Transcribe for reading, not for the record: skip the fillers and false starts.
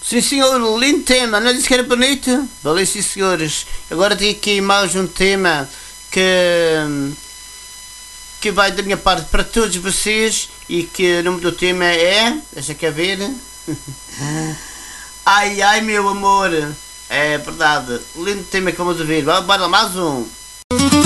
Sim senhor, lindo tema, não disse que era bonito? Valeu sim senhores. Agora tenho aqui mais um tema que vai da minha parte para todos vocês e que o nome do tema é. Deixa cá ver. Ai ai meu amor. É verdade, lindo tema que vamos ouvir. Bora lá, mais um.